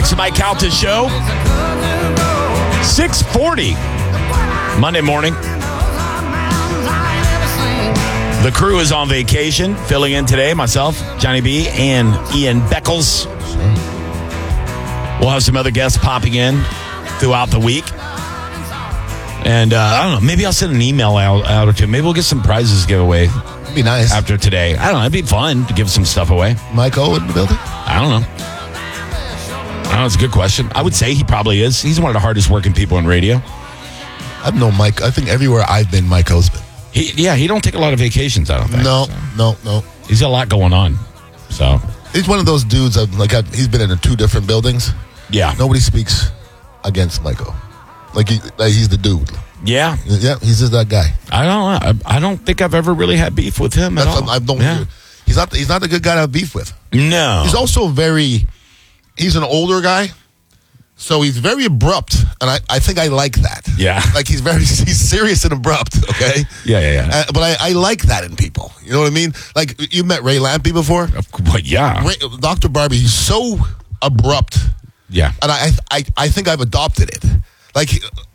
It's the Mike Calta Show. 6:40 Monday morning. The crew is on vacation. Filling in today, myself, Johnny B, and Ian Beckles. We'll have some other guests popping in throughout the week. And I don't know, maybe I'll send an email out or two. Maybe we'll get some prizes to give away. It'd be nice. After today. I don't know, it'd be fun to give some stuff away. Mike O in the building? I don't know. It's a good question. I would say he probably is. He's one of the hardest working people in radio. I've known Mike. I think everywhere I've been, Mike O's been. He don't take a lot of vacations, I don't think. No. He's got a lot going on. So he's one of those dudes, he's been in 2 different buildings. Yeah. Nobody speaks against Mike O. He's the dude. Yeah. Yeah, he's just that guy. I don't know. I don't think I've ever really had beef with him at all. He's not a good guy to have beef with. No. He's also he's an older guy, so he's very abrupt, and I think I like that. Yeah. He's serious and abrupt, okay? Yeah. But I like that in people. You know what I mean? Like, you met Ray Lampy before? But yeah. Dr. Barbie, he's so abrupt. Yeah. And I think I've adopted it. Like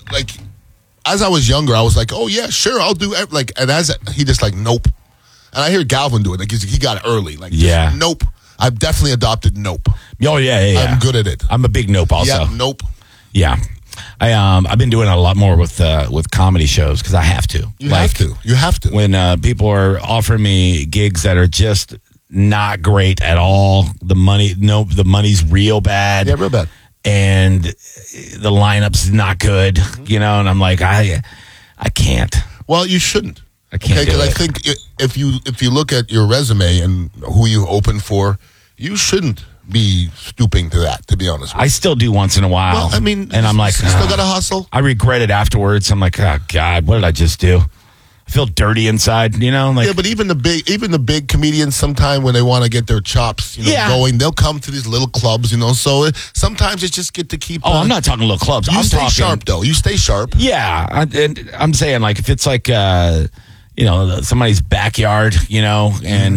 as I was younger, I was like, oh yeah, sure, I'll do it. And as he just nope. And I hear Galvin do it. He got it early. Nope. I've definitely adopted nope. Oh yeah. I'm good at it. I'm a big nope also. Yeah, nope. Yeah. I've been doing a lot more with comedy shows because I have to. You have to. When people are offering me gigs that are just not great at all, the money's real bad. Yeah, real bad. And the lineup's not good, and I'm like, I can't. Well, you shouldn't. I can't because I think if you look at your resume and who you open for, you shouldn't be stooping to that, to be honest with you. I still do once in a while. Well, I mean, and I'm like, you still got to hustle. I regret it afterwards. I'm like, oh God, what did I just do? I feel dirty inside, Yeah, but even the big comedians, sometimes when they want to get their chops, going, they'll come to these little clubs, So sometimes it's just good to keep. I'm not talking little clubs. I'm stay sharp though. You stay sharp. Yeah, and I'm saying if it's somebody's backyard, and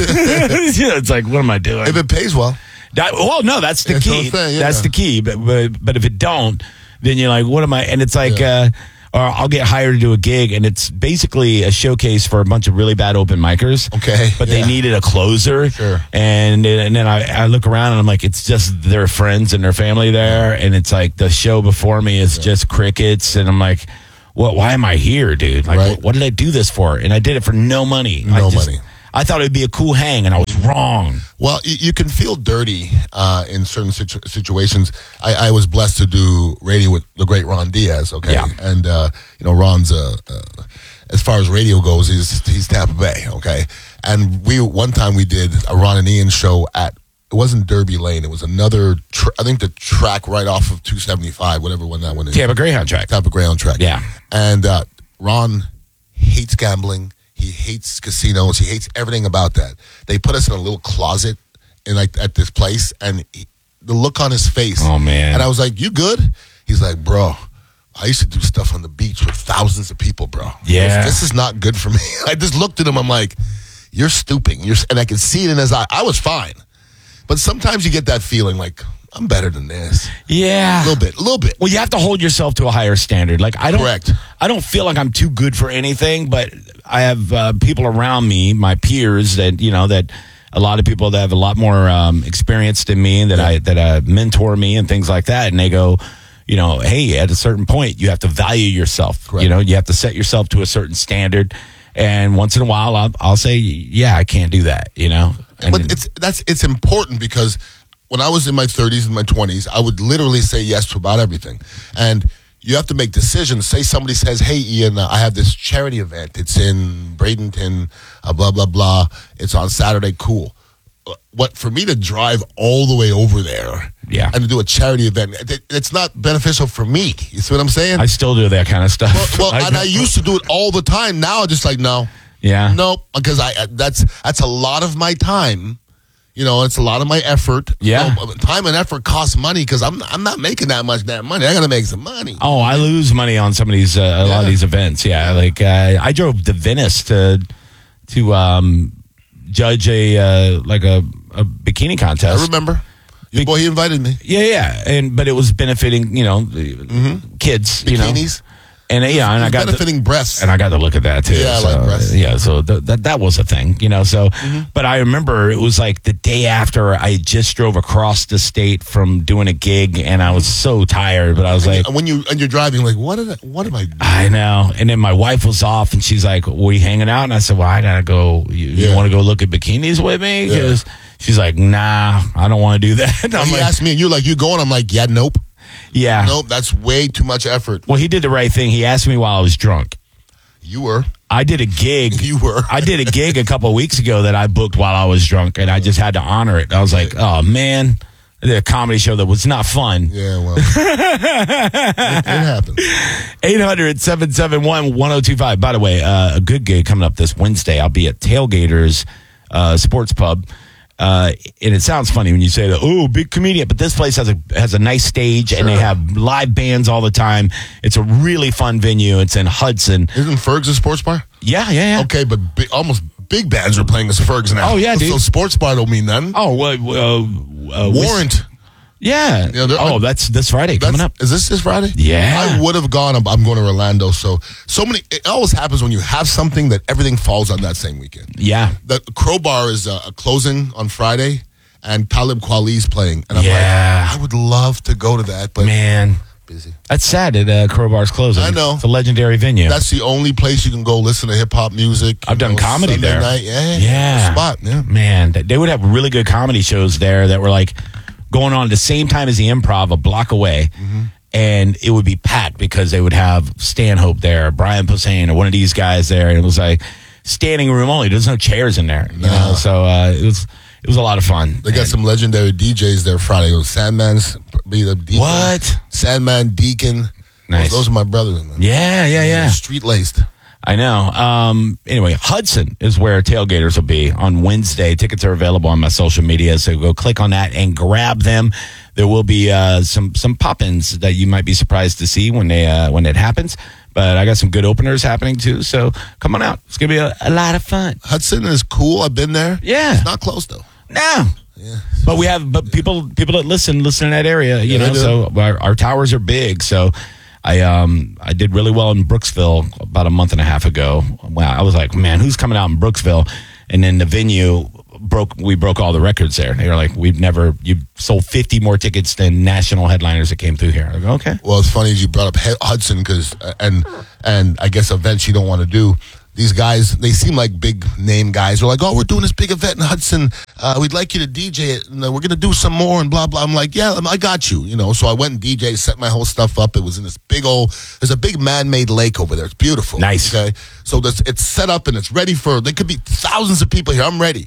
it's like, what am I doing? If it pays well. No, that's the key. That's the key. But if it don't, then you're like, what am I? And it's like. Or I'll get hired to do a gig, and it's basically a showcase for a bunch of really bad open micers. Okay. But they needed a closer. Sure. And then I look around, and I'm like, it's just their friends and their family there. And it's like the show before me is just crickets. And I'm like, why am I here, dude? What did I do this for? And I did it for no money. Money. I thought it would be a cool hang, and I was wrong. Well, you can feel dirty in certain situations. I was blessed to do radio with the great Ron Diaz, okay? Yeah. And, Ron's, as far as radio goes, he's Tampa Bay, okay? And one time we did a Ron and Ian show it wasn't Derby Lane. It was another, I think the track right off of 275, whatever one that one is. Tampa Greyhound track. Tampa Greyhound track. Yeah. And Ron hates gambling. He hates casinos. He hates everything about that. They put us in a little closet at this place, and the look on his face. Oh, man. And I was like, you good? He's like, bro, I used to do stuff on the beach with thousands of people, bro. Yeah. This is not good for me. I just looked at him. I'm like, you're stooping. And I could see it in his eye. I was fine. But sometimes you get that feeling like, I'm better than this. Yeah. A little bit. Well, you have to hold yourself to a higher standard. Correct. I don't feel like I'm too good for anything, but I have people around me, my peers, that a lot of people that have a lot more experience than me, that mentor me and things like that, and they go, hey, at a certain point, you have to value yourself. Correct. You have to set yourself to a certain standard, and once in a while, I'll say, yeah, I can't do that. But it's important because when I was in my 30s and my 20s, I would literally say yes to about everything. And you have to make decisions. Say somebody says, hey, Ian, I have this charity event. It's in Bradenton, blah, blah, blah. It's on Saturday. Cool. For me to drive all the way over there and to do a charity event, it's not beneficial for me. You see what I'm saying? I still do that kind of stuff. I used to do it all the time. Now I'm just like, no. Yeah. Nope. Because that's a lot of my time. It's a lot of my effort. Yeah. Time and effort costs money because I'm not making that much damn money. I got to make some money. Oh, I lose money on some of these, a lot of these events. Yeah. I drove to Venice to judge a bikini contest. I remember. Your boy, he invited me. Yeah. But it was benefiting, kids, Bikinis. And and I got benefiting breasts, and I got to look at that too. Yeah, I like breasts. Yeah, so that was a thing, So, but I remember it was like the day after I just drove across the state from doing a gig, and I was so tired. But I was like, when you're driving, like, what am I doing? I know. And then my wife was off, and she's like, "We hanging out?" And I said, "Well, I gotta go. You want to go look at bikinis with me?" Because she's like, "Nah, I don't want to do that." And he asked me, and you're like, "You going?" I'm like, "Yeah, nope." Yeah. Nope, that's way too much effort. Well, he did the right thing. He asked me while I was drunk. You were. I did a gig. You were. I did a gig a couple of weeks ago that I booked while I was drunk, and I just had to honor it. I was like, oh, man. I did a comedy show that was not fun. Yeah, well. it happens. 800-771-1025. By the way, a good gig coming up this Wednesday. I'll be at Tailgaters Sports Pub. And it sounds funny when you say that, oh, big comedian, but this place has a nice stage, and they have live bands all the time. It's a really fun venue. It's in Hudson. Isn't Ferg's a sports bar? Yeah. Okay, but almost big bands are playing as Ferg's now. Oh, yeah, dude. So sports bar don't mean nothing. Oh, Warrant. Yeah. That's this Friday coming up. Is this Friday? Yeah. I would have gone. I'm going to Orlando. So many. It always happens when you have something that everything falls on that same weekend. Yeah. The Crowbar is a closing on Friday, and Talib Kweli's playing. And I'm like, I would love to go to that, but man, busy. That's sad that Crowbar's closing. I know. It's a legendary venue. That's the only place you can go listen to hip hop music. I've done comedy Sunday there. Night. Yeah. Spot. Yeah. Man, they would have really good comedy shows there that were like going on at the same time as the Improv, a block away, and it would be packed because they would have Stanhope there, Brian Posehn, or one of these guys there, and it was like standing room only. There's no chairs in there, So it was a lot of fun. They got some legendary DJs there Friday. It was Sandman's be the Deacon. What? Sandman, Deacon. Nice. Those are my brothers. Man. Yeah. Street laced. I know. Anyway, Hudson is where Tailgaters will be on Wednesday. Tickets are available on my social media, so go click on that and grab them. There will be some pop-ins that you might be surprised to see when it happens. But I got some good openers happening too, so come on out. It's gonna be a lot of fun. Hudson is cool. I've been there. Yeah, it's not close though. No. Yeah. But we have people that listen in that area. So our towers are big. So. I did really well in Brooksville about a month and a half ago. Wow, I was like, man, who's coming out in Brooksville? And then the venue we broke all the records there. They were like, you sold 50 more tickets than national headliners that came through here. I go, okay. Well, it's funny as you brought up Hudson because and I guess events you don't want to do. These guys, they seem like big name guys. They're like, oh, we're doing this big event in Hudson. We'd like you to DJ it, and we're going to do some more and blah, blah. I'm like, yeah, I got you. So I went and DJ, set my whole stuff up. It was in this there's a big man-made lake over there. It's beautiful. Nice. Okay? So it's set up, and it's ready there could be thousands of people here. I'm ready.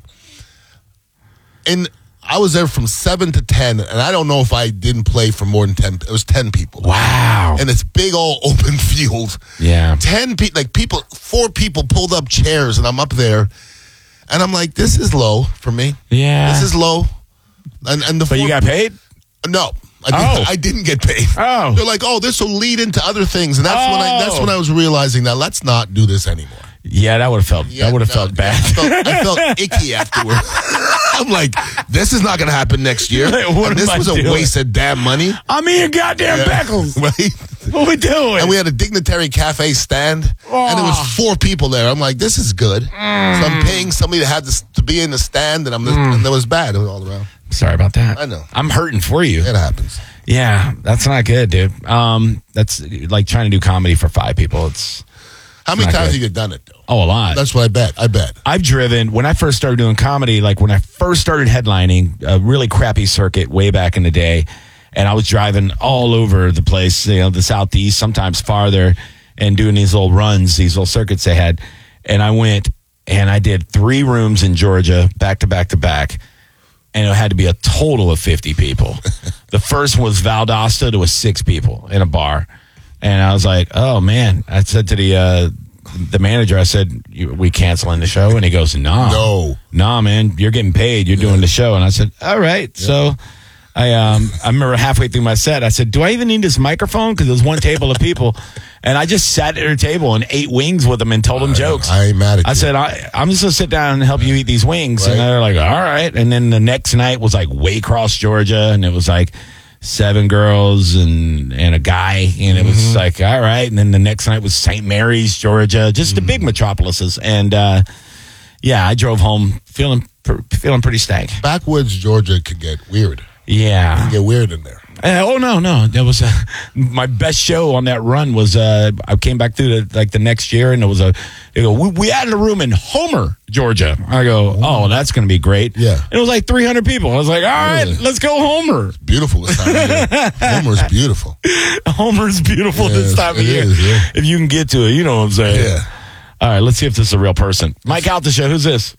And I was there from 7 to 10, and I don't know if I didn't play for more than 10. It was 10 people. Wow. And it's big old open field. Yeah. 10 people, 4 people pulled up chairs, and I'm up there, and I'm like, this is low for me. Yeah. This is low. But you got paid? No. I didn't get paid. Oh. They're like, oh, this will lead into other things. And that's when I was realizing that let's not do this anymore. Yeah, that would have felt bad. I felt icky afterward. I'm like, this is not going to happen next year. This was a waste of damn money. I'm eating goddamn Beckles. Right? What we doing? And we had a Dignitary Cafe stand, and there was 4 people there. I'm like, this is good. So I'm paying somebody to be in the stand, and that was bad. It was all around. Sorry about that. I know. I'm hurting for you. It happens. Yeah, that's not good, dude. That's like trying to do comedy for 5 people. How many times have you done it, though? Oh, a lot. That's what I bet. I've driven, when I first started doing comedy, like when I first started headlining a really crappy circuit way back in the day, and I was driving all over the place, the Southeast, sometimes farther, and doing these little runs, these little circuits they had. And I went and I did 3 rooms in Georgia, back to back to back, and it had to be a total of 50 people. The first one was Valdosta. There was 6 people in a bar. And I was like, oh, man. I said to the manager, I said, we canceling the show? And he goes, nah, man, you're getting paid. You're doing the show. And I said, all right. Yeah. So I remember halfway through my set, I said, do I even need this microphone? Because there was one table of people. And I just sat at their table and ate wings with them and told them jokes. I ain't mad at you. I said, I'm just going to sit down and help you eat these wings. Right. And they're like, all right. And then the next night was like Waycross, Georgia. And it was like 7 girls and a guy. And it was like, all right. And then the next night was St. Mary's, Georgia. Just the big metropolises. And, I drove home feeling pretty stank. Backwoods Georgia can get weird. Yeah. It can get weird in there. No. That was my best show on that run was I came back through the next year and they go, we added a room in Homer, Georgia. I go, oh, that's going to be great. Yeah. And it was like 300 people. I was like, all right, let's go Homer. It's beautiful this time of year. Homer's beautiful. Homer's beautiful this time of year. Is, yeah. If you can get to it, you know what I'm saying? Yeah. All right, let's see if this is a real person. Mike Calta Show, who's this?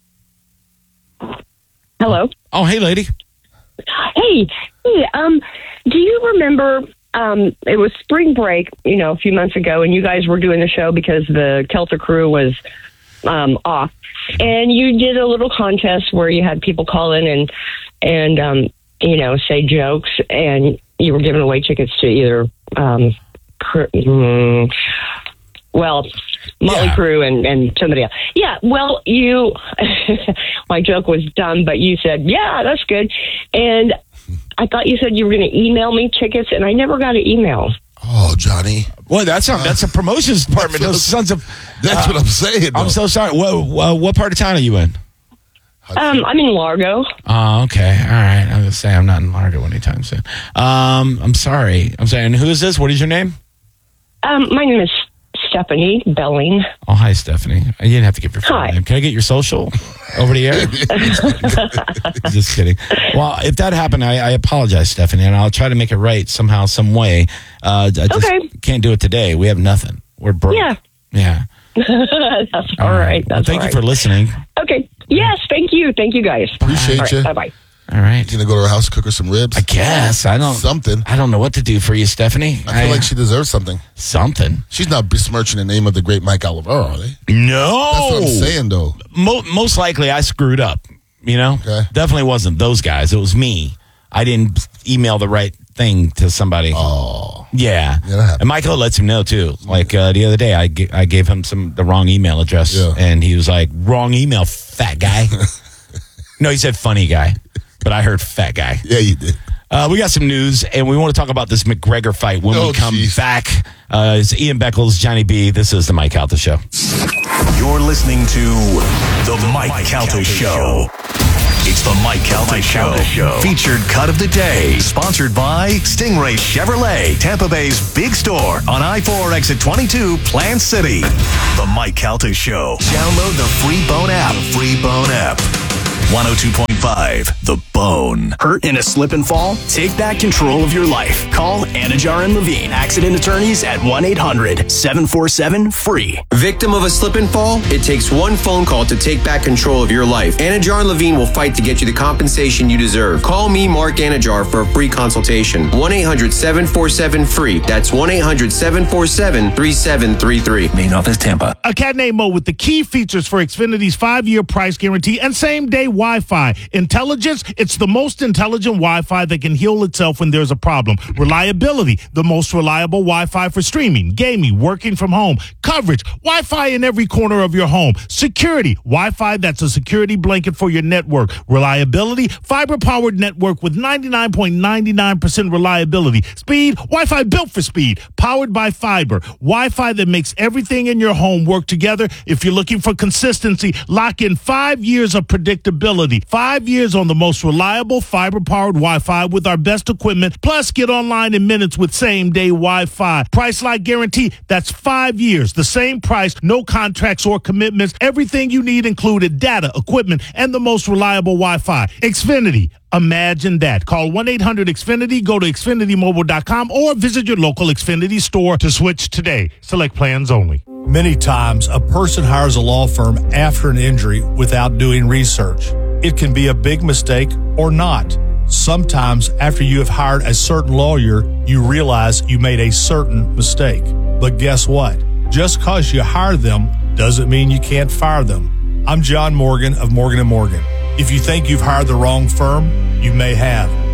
Hello. Oh, hey, lady. Hey, do you remember, it was spring break, a few months ago, and you guys were doing the show because the Celtic crew was off. And you did a little contest where you had people call in and say jokes, and you were giving away tickets to either, Motley Crue and somebody else. Yeah, well, you, my joke was dumb, but you said, yeah, that's good. And I thought you said you were going to email me tickets, and I never got an email. Oh, Johnny. Boy, that's a promotions department. Those sons of... That's what I'm saying, though. I'm so sorry. What part of town are you in? I'm in Largo. Oh, okay. All right. I was going to say I'm not in Largo anytime soon. I'm sorry. I'm saying, who is this? What is your name? My name is Stephanie Belling. Oh, hi, Stephanie. You didn't have to give your full name. Can I get your social over the air? Just kidding. Well, if that happened, I apologize, Stephanie, and I'll try to make it right somehow, some way. I just can't do it today. We have nothing. We're broke. Yeah. That's all right. That's thank you for listening. Okay. Yes, thank you. Thank you, guys. Appreciate you. Bye-bye. All right. You gonna go to her house, cook her some ribs? I guess. I don't know what to do for you, Stephanie. I feel like she deserves something. Something. She's not besmirching the name of the great Mike Olivero, are they? No. That's what I'm saying, though. Most likely I screwed up, Okay. Definitely wasn't those guys. It was me. I didn't email the right thing to somebody. Oh. Yeah. that happened. And Michael lets him know, too. Like the other day, I gave him the wrong email address, and he was like, wrong email, fat guy. No, he said funny guy. But I heard fat guy. Yeah, you did. We got some news, and we want to talk about this McGregor fight when we come back. It's Ian Beckles, Johnny B. This is the Mike Calta Show. You're listening to the Mike Calta Show. It's the Mike Calta Show. Featured cut of the day. Sponsored by Stingray Chevrolet, Tampa Bay's big store on I-4 exit 22, Plant City. The Mike Calta Show. Download the free Bone app. 102.5 The Bone. Hurt in a slip and fall? Take back control of your life. Call Anajar and Levine, accident attorneys at 1-800-747-FREE. Victim of a slip and fall? It takes one phone call to take back control of your life. Anajar and Levine will fight to get you the compensation you deserve. Call me, Mark Anajar, for a free consultation. 1-800-747-FREE. That's 1-800-747-3733. Main office, Tampa. A cat named Mo with the key features for Xfinity's 5-year price guarantee and same-day Wi-Fi. Intelligence, it's the most intelligent Wi-Fi that can heal itself when there's a problem. Reliability, the most reliable Wi-Fi for streaming, gaming, working from home. Coverage, Wi-Fi in every corner of your home. Security, Wi-Fi that's a security blanket for your network. Reliability, fiber-powered network with 99.99% reliability. Speed, Wi-Fi built for speed, powered by fiber. Wi-Fi that makes everything in your home work together. If you're looking for consistency, lock in 5 years of predictability. 5 years on the most reliable fiber-powered Wi-Fi with our best equipment. Plus, get online in minutes with same-day Wi-Fi. Price like guarantee, that's 5 years. The same price, no contracts or commitments. Everything you need included, data, equipment, and the most reliable Wi-Fi. Xfinity. Imagine that. Call 1-800-XFINITY, go to XfinityMobile.com, or visit your local Xfinity store to switch today. Select plans only. Many times, a person hires a law firm after an injury without doing research. It can be a big mistake or not. Sometimes, after you have hired a certain lawyer, you realize you made a certain mistake. But guess what? Just because you hire them doesn't mean you can't fire them. I'm John Morgan of Morgan & Morgan. If you think you've hired the wrong firm, you may have.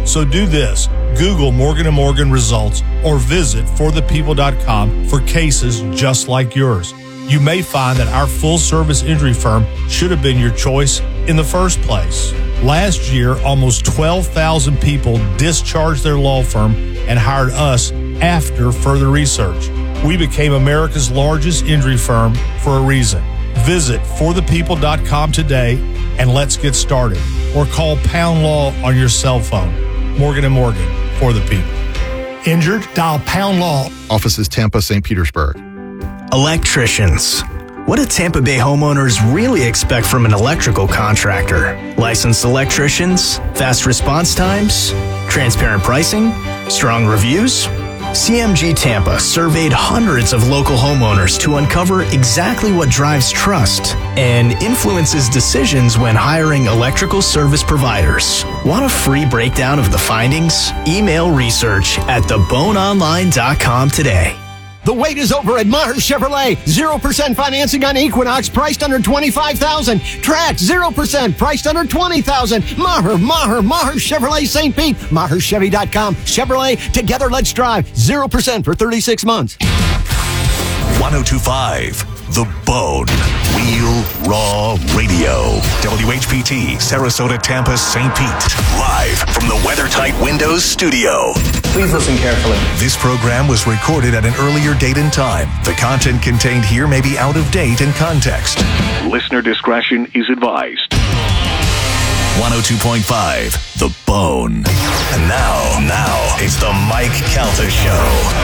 So do this. Google Morgan & Morgan results or visit forthepeople.com for cases just like yours. You may find that our full-service injury firm should have been your choice in the first place. Last year, almost 12,000 people discharged their law firm and hired us after further research. We became America's largest injury firm for a reason. Visit forthepeople.com today and let's get started. Or call Pound Law on your cell phone. Morgan & Morgan, for the people. Injured? Dial Pound Law. Offices Tampa, St. Petersburg. Electricians. What do Tampa Bay homeowners really expect from an electrical contractor? Licensed electricians? Fast response times? Transparent pricing? Strong reviews? CMG Tampa surveyed hundreds of local homeowners to uncover exactly what drives trust and influences decisions when hiring electrical service providers. Want a free breakdown of the findings? Email research@theboneonline.com today. The wait is over at Maher Chevrolet. 0% financing on Equinox, priced under $25,000. Trax, 0%, priced under $20,000. Maher Chevrolet St. Pete. MaherChevy.com. Chevrolet, together let's drive. 0% for 36 months. 1025 The Bone. Real Raw Radio. WHPT, Sarasota, Tampa, St. Pete. Live from the WeatherTight Windows studio. Please listen carefully. This program was recorded at an earlier date and time. The content contained here may be out of date in context. Listener discretion is advised. 102.5 The Bone. And now, it's the Mike Calta Show.